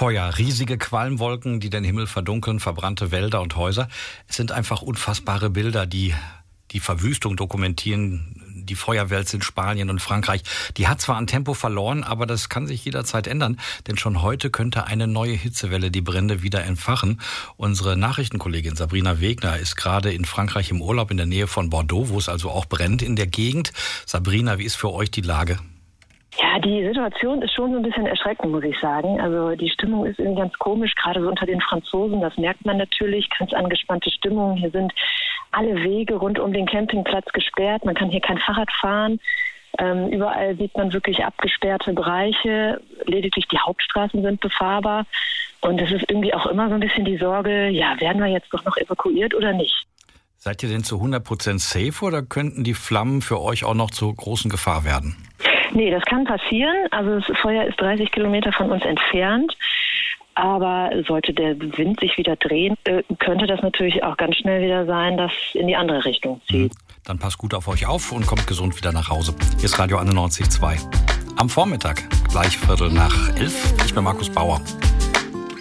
Feuer, riesige Qualmwolken, die den Himmel verdunkeln, verbrannte Wälder und Häuser. Es sind einfach unfassbare Bilder, die die Verwüstung dokumentieren. Die Feuerwelt in Spanien und Frankreich, die hat zwar an Tempo verloren, aber das kann sich jederzeit ändern, denn schon heute könnte eine neue Hitzewelle die Brände wieder entfachen. Unsere Nachrichtenkollegin Sabrina Wegner ist gerade in Frankreich im Urlaub in der Nähe von Bordeaux, wo es also auch brennt in der Gegend. Sabrina, wie ist für euch die Lage? Ja, die Situation ist schon so ein bisschen erschreckend, muss ich sagen. Also die Stimmung ist irgendwie ganz komisch, gerade so unter den Franzosen. Das merkt man natürlich, ganz angespannte Stimmung. Hier sind alle Wege rund um den Campingplatz gesperrt. Man kann hier kein Fahrrad fahren. Überall sieht man wirklich abgesperrte Bereiche. Lediglich die Hauptstraßen sind befahrbar. Und es ist irgendwie auch immer so ein bisschen die Sorge, ja, werden wir jetzt doch noch evakuiert oder nicht? Seid ihr denn zu 100% safe oder könnten die Flammen für euch auch noch zur großen Gefahr werden? Nee, das kann passieren. Also das Feuer ist 30 Kilometer von uns entfernt. Aber sollte der Wind sich wieder drehen, könnte das natürlich auch ganz schnell wieder sein, dass in die andere Richtung zieht. Dann passt gut auf euch auf und kommt gesund wieder nach Hause. Hier ist Radio 91.2. Am Vormittag, gleich 11:15. Ich bin Markus Bauer.